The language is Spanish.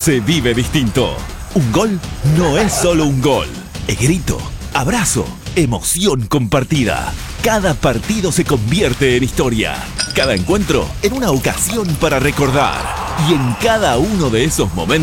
se vive distinto. Un gol no es solo un gol. Es grito, abrazo, emoción compartida. Cada partido se convierte en historia. Cada encuentro en una ocasión para recordar. Y en cada uno de esos momentos